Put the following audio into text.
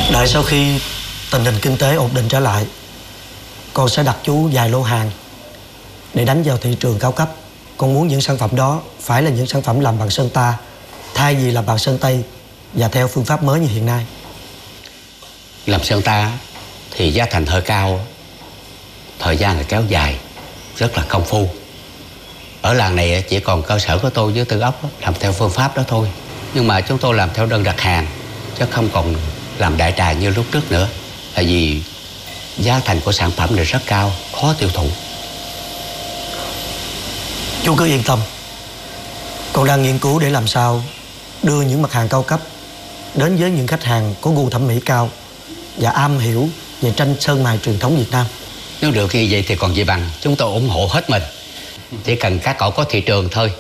Đợi sau khi tình hình kinh tế ổn định trở lại, con sẽ đặt chú vài lô hàng để đánh vào thị trường cao cấp. Con muốn những sản phẩm đó phải là những sản phẩm làm bằng sơn ta, thay vì làm bằng sơn Tây và theo phương pháp mới như hiện nay. Làm sơn ta thì giá thành hơi cao, thời gian là kéo dài, rất là công phu. Ở làng này chỉ còn cơ sở của tôi với Tư Ốc làm theo phương pháp đó thôi. Nhưng mà chúng tôi làm theo đơn đặt hàng, chứ không còn làm đại trà như lúc trước nữa. Tại vì giá thành của sản phẩm này rất cao, khó tiêu thụ. Chú cứ yên tâm, con đang nghiên cứu để làm sao đưa những mặt hàng cao cấp đến với những khách hàng có gu thẩm mỹ cao và am hiểu về tranh sơn mài truyền thống Việt Nam. Nếu được như vậy thì còn gì bằng, chúng tôi ủng hộ hết mình. Chỉ cần các cậu có thị trường thôi.